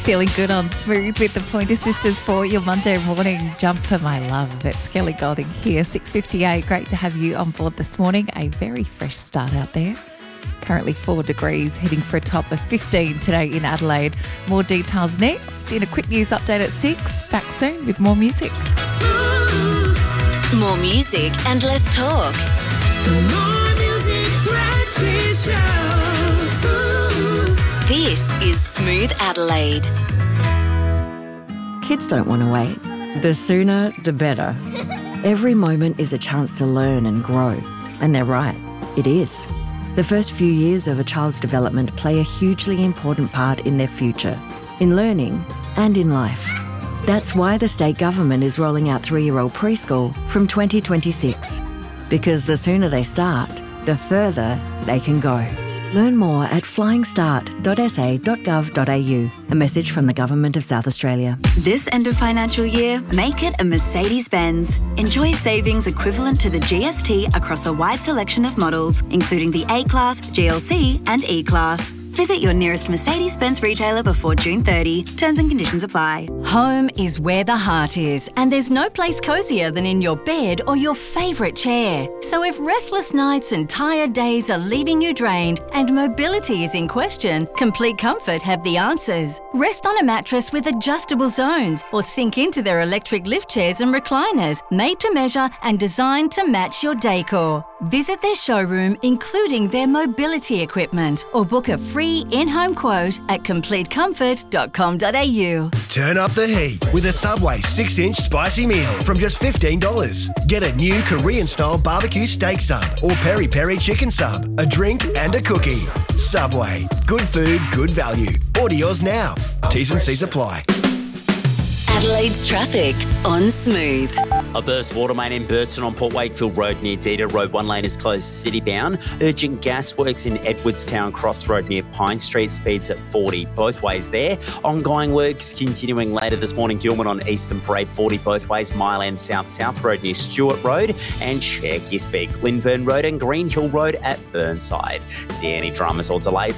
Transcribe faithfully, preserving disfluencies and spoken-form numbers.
Feeling good on Smooth with the Pointer Sisters for your Monday morning jumper, my love. It's Kelly Golding here, six fifty-eight. Great to have you on board this morning. A very fresh start out there. Currently four degrees, heading for a top of fifteen today in Adelaide. More details next. In a quick news update at six. Back soon with more music. More music and less talk. More music, breakfast show. Smooth. This is Smooth Adelaide. Kids don't want to wait. The sooner, the better. Every moment is a chance to learn and grow. And they're right, it is. The first few years of a child's development play a hugely important part in their future, in learning and in life. That's why the state government is rolling out three-year-old preschool from twenty twenty-six. Because the sooner they start, the further they can go. Learn more at flying start dot s a dot gov dot a u. A message from the Government of South Australia. This end of financial year, make it a Mercedes-Benz. Enjoy savings equivalent to the G S T across a wide selection of models, including the A-Class, G L C and E-Class. Visit your nearest Mercedes-Benz retailer before June thirtieth. Terms and conditions apply. Home is where the heart is, and there's no place cosier than in your bed or your favourite chair. So if restless nights and tired days are leaving you drained and mobility is in question, Complete Comfort have the answers. Rest on a mattress with adjustable zones or sink into their electric lift chairs and recliners, made to measure and designed to match your decor. Visit their showroom, including their mobility equipment, or book a free in-home quote at complete comfort dot com dot a u. Turn up the heat with a Subway six inch spicy meal from just fifteen dollars. Get a new Korean-style barbecue steak sub or peri-peri chicken sub, a drink and a cookie. Subway. Good food, good value. Order yours now. T's and C's apply. Adelaide's traffic on Smooth. A burst water main in Burton on Port Wakefield Road near Dita Road. One lane is closed city bound. Urgent gas works in Edwardstown Crossroad near Pine Street. Speeds at forty both ways there. Ongoing works continuing later this morning. Gilman on Eastern Parade forty both ways. Mile End South South Road near Stewart Road. And check your speak Lindburn Road and Green Hill Road at Burnside. See any dramas or delays?